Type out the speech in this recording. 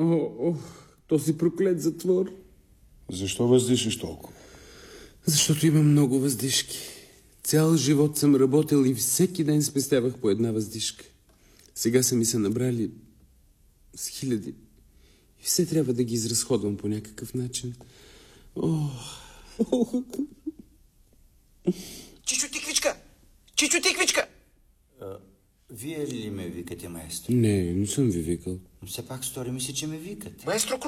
О, този проклет затвор. Защо въздишаш толкова? Защото имам много въздишки. Цял живот съм работил и всеки ден спестявах по една въздишка. Сега са ми се набрали с хиляди. И все трябва да ги изразходвам по някакъв начин. Чичо Тиквичка! Чичо Тиквичка! Вие ли ме викате, маестро? Не съм ви викал. Все пак стори ми се, че ме викате. Маестро